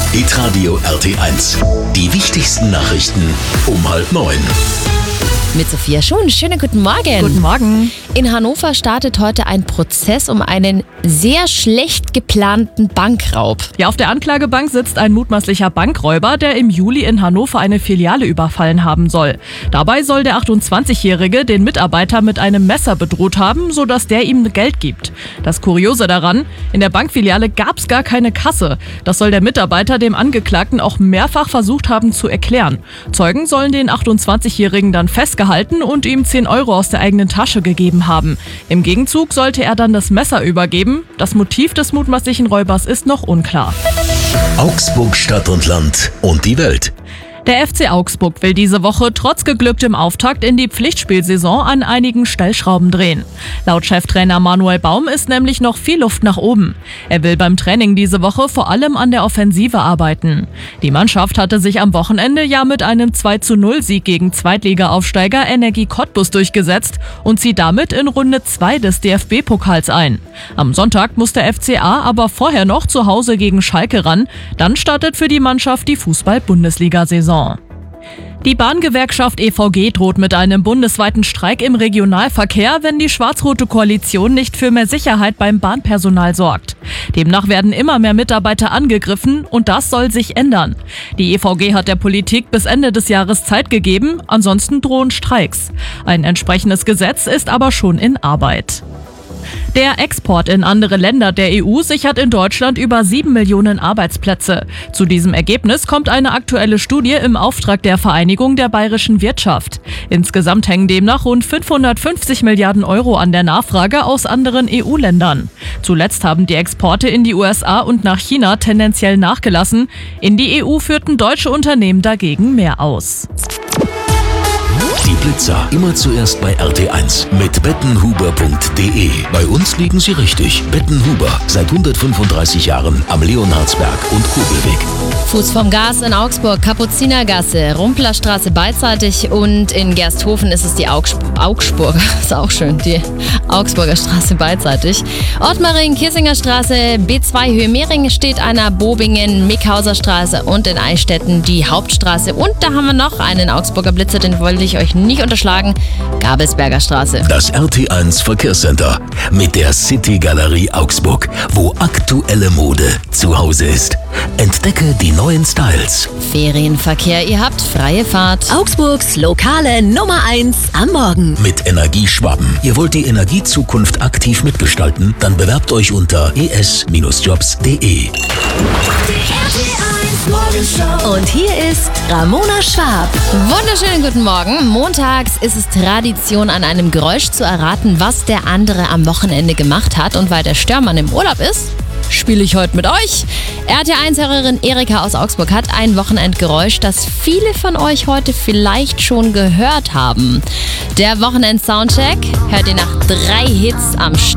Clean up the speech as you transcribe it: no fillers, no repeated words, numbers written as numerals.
Hitradio RT1. Die wichtigsten Nachrichten um 8:30. Mit Sophia Schuhn. Schönen guten Morgen. Guten Morgen. In Hannover startet heute ein Prozess um einen sehr schlecht geplanten Bankraub. Ja, auf der Anklagebank sitzt ein mutmaßlicher Bankräuber, der im Juli in Hannover eine Filiale überfallen haben soll. Dabei soll der 28-Jährige den Mitarbeiter mit einem Messer bedroht haben, sodass der ihm Geld gibt. Das Kuriose daran, in der Bankfiliale gab es gar keine Kasse. Das soll der Mitarbeiter dem Angeklagten auch mehrfach versucht haben zu erklären. Zeugen sollen den 28-Jährigen dann festgehalten und ihm 10 Euro aus der eigenen Tasche gegeben haben. Im Gegenzug sollte er dann das Messer übergeben. Das Motiv des mutmaßlichen Räubers ist noch unklar. Augsburg, Stadt und Land und die Welt. Der FC Augsburg will diese Woche trotz geglücktem Auftakt in die Pflichtspielsaison an einigen Stellschrauben drehen. Laut Cheftrainer Manuel Baum ist nämlich noch viel Luft nach oben. Er will beim Training diese Woche vor allem an der Offensive arbeiten. Die Mannschaft hatte sich am Wochenende ja mit einem 2:0-Sieg gegen Zweitliga-Aufsteiger Energie Cottbus durchgesetzt und zieht damit in Runde 2 des DFB-Pokals ein. Am Sonntag muss der FCA aber vorher noch zu Hause gegen Schalke ran. Dann startet für die Mannschaft die Fußball-Bundesliga-Saison. Die Bahngewerkschaft EVG droht mit einem bundesweiten Streik im Regionalverkehr, wenn die schwarz-rote Koalition nicht für mehr Sicherheit beim Bahnpersonal sorgt. Demnach werden immer mehr Mitarbeiter angegriffen und das soll sich ändern. Die EVG hat der Politik bis Ende des Jahres Zeit gegeben, ansonsten drohen Streiks. Ein entsprechendes Gesetz ist aber schon in Arbeit. Der Export in andere Länder der EU sichert in Deutschland über 7 Millionen Arbeitsplätze. Zu diesem Ergebnis kommt eine aktuelle Studie im Auftrag der Vereinigung der bayerischen Wirtschaft. Insgesamt hängen demnach rund 550 Milliarden Euro an der Nachfrage aus anderen EU-Ländern. Zuletzt haben die Exporte in die USA und nach China tendenziell nachgelassen. In die EU führten deutsche Unternehmen dagegen mehr aus. Die Blitzer immer zuerst bei RT1 mit bettenhuber.de. Bei uns liegen Sie richtig. Bettenhuber, seit 135 Jahren am Leonhardsberg und Kobelweg. Fuß vom Gas in Augsburg, Kapuzinergasse, Rumplerstraße beidseitig und in Gersthofen ist es die Augsburger, ist auch schön, die Augsburger Straße beidseitig. Ottmaring, Kissinger Straße, B2 Höhe Mehring steht einer, Bobingen, Mickhauser Straße und in Eichstätten die Hauptstraße. Und da haben wir noch einen Augsburger Blitzer, den wollte ich euch nicht unterschlagen, Gabelsberger Straße. Das RT1 Verkehrscenter mit der City Galerie Augsburg, wo aktuelle Mode zu Hause ist. Entdecke die neuen Styles. Ferienverkehr, ihr habt freie Fahrt. Augsburgs lokale Nummer 1 am Morgen. Mit Energieschwaben. Ihr wollt die Energiezukunft aktiv mitgestalten? Dann bewerbt euch unter es-jobs.de. Und hier ist Ramona Schwab. Wunderschönen guten Morgen. Montags ist es Tradition, an einem Geräusch zu erraten, was der andere am Wochenende gemacht hat. Und weil der Störmann im Urlaub ist, spiele ich heute mit euch. RT1-Hörerin Erika aus Augsburg hat ein Wochenendgeräusch, das viele von euch heute vielleicht schon gehört haben. Der Wochenend-Soundcheck hört ihr nach 3 Hits am Start.